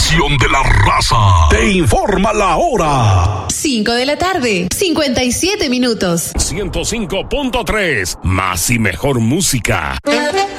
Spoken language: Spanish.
estación de la raza. Te informa la hora. 5 de la tarde, 57 minutos. 105.3, más y mejor música.